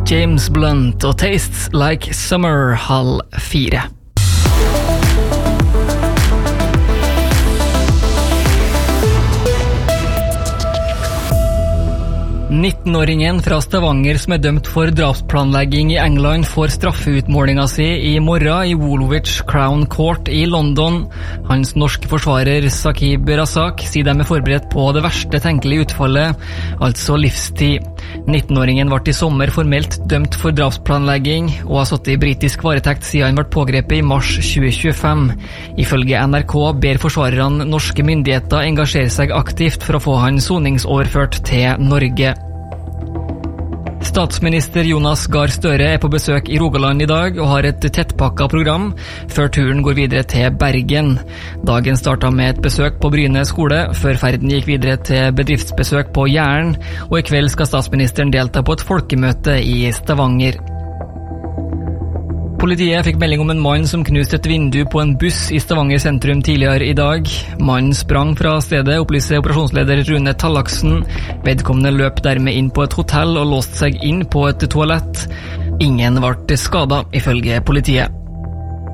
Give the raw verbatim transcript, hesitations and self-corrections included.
James Blunt og Tastes Like Summer, halv fire. nittenåringen fra Stavanger som er dømt for drapsplanlegging i England får straffeutmålinga si i morgen i Woolwich Crown Court i London. Hans norske forsvarer Saqib Razak sier de er forberedt på det verste tenkelige utfallet, altså livstid. nittenåringen ble i sommer formelt dømt for drapsplanlegging og har satt i britisk varetekt siden han ble pågrepet i mars tjue tjuefem. Ifølge N R K ber forsvarerne norske myndigheter engasjere seg aktivt for å få han soningsoverført til Norge. Statsminister Jonas Gahr Støre er på besøk i Rogaland i dag og har et tettpakka program før turen går videre til Bergen. Dagen startet med et besøk på Bryne skole, før ferden gikk videre til bedriftsbesøk på Jæren, og i kveld skal statsministeren delta på et folkemøte i Stavanger. Politiet fikk melding om en mann som knuste et vindu på en buss i Stavanger sentrum tidligere i dag. Mannen sprang fra stedet, opplyser operasjonsleder Rune Tallaksen. Vedkommende løp dermed inn på et hotell og låste seg inn på et toalett. Ingen ble skadet, ifølge politiet.